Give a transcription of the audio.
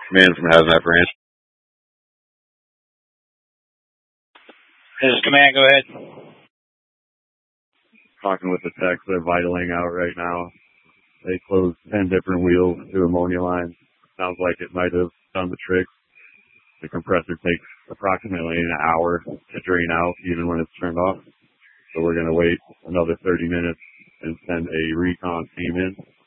Man from Hazmat Branch. This is Command, go ahead. Talking with the techs, they're vitaling out right now. They closed 10 different wheels to ammonia lines. Sounds like it might have done the trick. The compressor takes approximately an hour to drain out, even when it's turned off. So we're going to wait another 30 minutes and send a recon team in